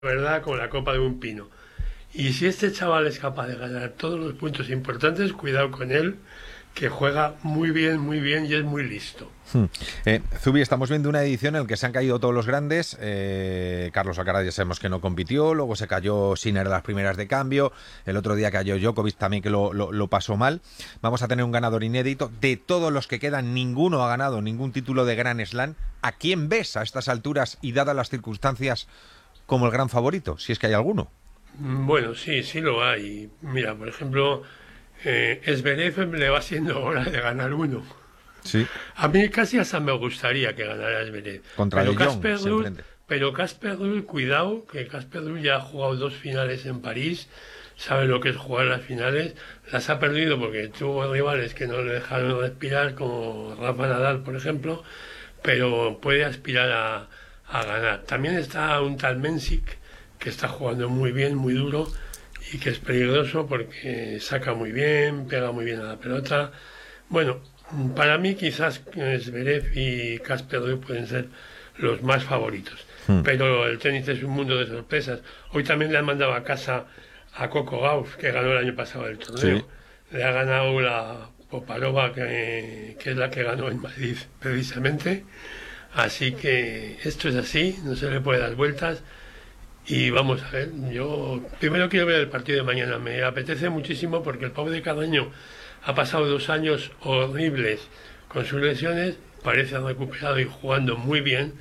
verdad, como la copa de un pino. Y si este chaval es capaz de ganar todos los puntos importantes, cuidado con él, que juega muy bien y es muy listo. Zubi, estamos viendo una edición en la que se han caído todos los grandes. Carlos Alcaraz ya sabemos que no compitió, luego se cayó Sinner en las primeras de cambio, el otro día cayó Djokovic también, que lo pasó mal. Vamos a tener un ganador inédito. De todos los que quedan, ninguno ha ganado ningún título de Grand Slam. ¿A quién ves a estas alturas y dadas las circunstancias como el gran favorito, si es que hay alguno? Bueno, sí lo hay. Mira, por ejemplo, Zverev le va siendo hora de ganar uno. Sí. A mí casi hasta me gustaría que ganara Zverev. Contra De Jong, pero Casper Ruud, cuidado, que Casper Ruud ya ha jugado 2 finales en París, sabe lo que es jugar las finales, las ha perdido porque tuvo rivales que no le dejaron respirar, como Rafa Nadal, por ejemplo, pero puede aspirar a ganar. También está un tal Mensik, que está jugando muy bien, muy duro, y que es peligroso porque saca muy bien, pega muy bien a la pelota. Bueno, para mí quizás Zverev y Casper Ruud pueden ser los más favoritos. Pero el tenis es un mundo de sorpresas. Hoy también le han mandado a casa a Coco Gauff, que ganó el año pasado el torneo. Sí. Le ha ganado la Popalova, que es la que ganó en Madrid precisamente. Así que esto es así, no se le puede dar vueltas. Y vamos a ver, yo primero quiero ver el partido de mañana. Me apetece muchísimo porque el pobre de Carreño ha pasado 2 años horribles con sus lesiones, parece recuperado y jugando muy bien.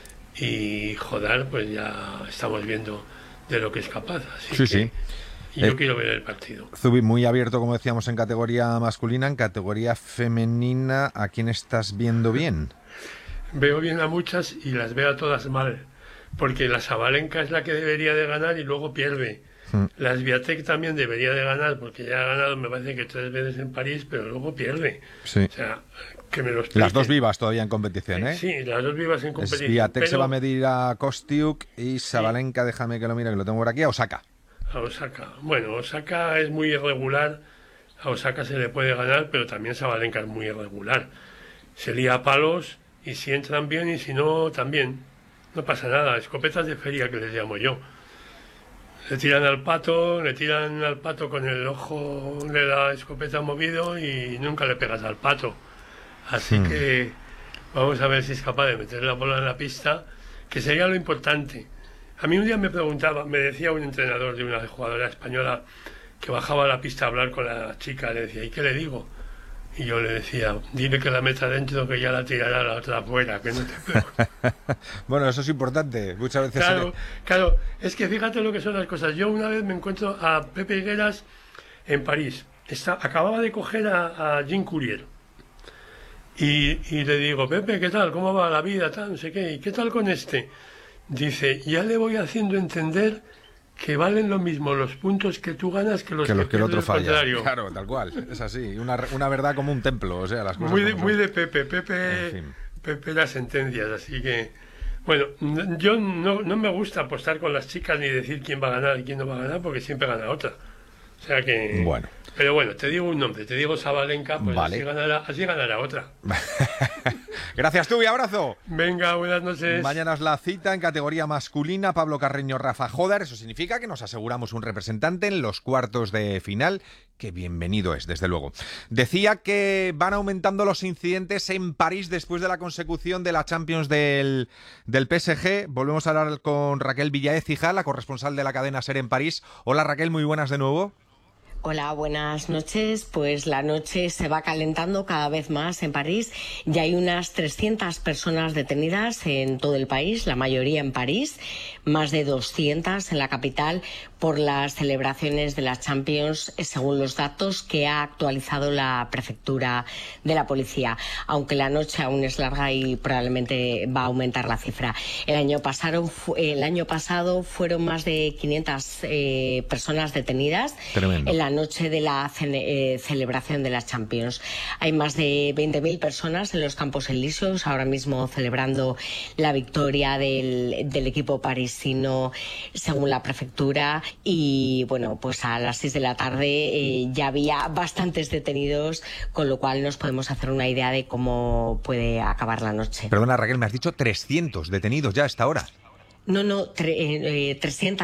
Y joder, pues ya estamos viendo de lo que es capaz. Así sí. Y yo quiero ver el partido. Zubi, muy abierto, como decíamos, en categoría masculina. En categoría femenina, ¿a quién estás viendo bien? Veo bien a muchas y las veo a todas mal. Porque la Sabalenka es la que debería de ganar y luego pierde. La Swiatek también debería de ganar porque ya ha ganado, me parece que 3 veces en París, pero luego pierde. Sí. O sea, que me lo explique. Las dos vivas todavía en competición, ¿eh? Sí, las dos vivas en competición. Swiatek pero se va a medir a Kostiuk y Sabalenka, sí. Déjame que lo mire, que lo tengo por aquí, a Osaka. A Osaka. Bueno, Osaka es muy irregular. A Osaka se le puede ganar, pero también Sabalenka es muy irregular. Se lía a palos y si entran bien y si no, también. No pasa nada, escopetas de feria que les llamo yo. Le tiran al pato con el ojo de la escopeta movido y nunca le pegas al pato. Así que vamos a ver si es capaz de meter la bola en la pista, que sería lo importante. A mí un día me decía un entrenador de una jugadora española que bajaba a la pista a hablar con la chica, le decía, ¿y qué le digo? Y yo le decía, dile que la meta dentro, que ya la tirará la otra afuera, que no te preocupes. Bueno, eso es importante. Muchas veces... Claro, es que fíjate lo que son las cosas. Yo una vez me encuentro a Pepe Higueras en París. Acababa de coger a Jean Courier. Y le digo, Pepe, ¿qué tal? ¿Cómo va la vida? Tal, no sé qué. ¿Y qué tal con este? Dice, ya le voy haciendo entender que valen lo mismo los puntos que tú ganas que los que el otro falla. Contrario. Claro, tal cual, es así, una verdad como un templo, o sea, las cosas muy de Pepe, en fin. Pepe las sentencias, así que bueno, yo no me gusta apostar con las chicas ni decir quién va a ganar y quién no va a ganar, porque siempre gana otra, o sea que bueno. Pero bueno, te digo un nombre, te digo Sabalenka, pues vale. así ganará otra. Gracias tú y abrazo. Venga, buenas noches. Mañana es la cita en categoría masculina, Pablo Carreño, Rafa Joder. Eso significa que nos aseguramos un representante en los cuartos de final, que bienvenido es, desde luego. Decía que van aumentando los incidentes en París después de la consecución de la Champions del PSG. Volvemos a hablar con Raquel Villaécija, la corresponsal de la cadena SER en París. Hola Raquel, muy buenas de nuevo. Hola, buenas noches. Pues la noche se va calentando cada vez más en París. Ya hay unas 300 personas detenidas en todo el país, la mayoría en París, más de 200 en la capital por las celebraciones de la Champions, según los datos que ha actualizado la prefectura de la policía. Aunque la noche aún es larga y probablemente va a aumentar la cifra. El año pasado fueron más de 500 personas detenidas. Tremendo. En la noche de la celebración de las Champions. Hay más de 20.000 personas en los Campos Elíseos ahora mismo celebrando la victoria del equipo parisino, según la prefectura. Y bueno, pues a las 6 de la tarde ya había bastantes detenidos, con lo cual nos podemos hacer una idea de cómo puede acabar la noche. Perdona Raquel, me has dicho 300 detenidos ya a esta hora. No, 300